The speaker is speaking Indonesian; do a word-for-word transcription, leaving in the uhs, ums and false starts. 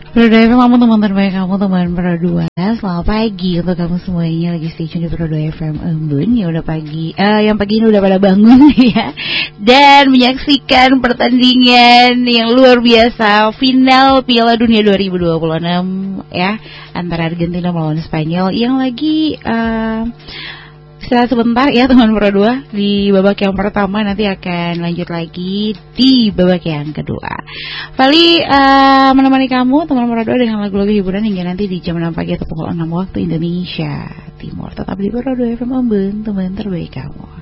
Pro dua F M, kamu teman terbaik kamu, teman Pro dua. Selamat pagi untuk kamu semuanya lagi stay tune di Pro dua F M Embun. Ya udah pagi, uh, yang pagi ini udah pada bangun ya, dan menyaksikan pertandingan yang luar biasa, final Piala Dunia dua ribu dua puluh enam ya, antara Argentina melawan Spanyol yang lagi uh, istirahat sebentar ya teman Pro dua. Di babak yang pertama nanti akan lanjut lagi di babak yang kedua. Fali uh, menemani kamu teman Pro dua dengan lagu-lagu hiburan hingga nanti di jam enam pagi atau pukul enam waktu Indonesia Timur. Tetap di Pro dua F M Embun, teman terbaik kamu.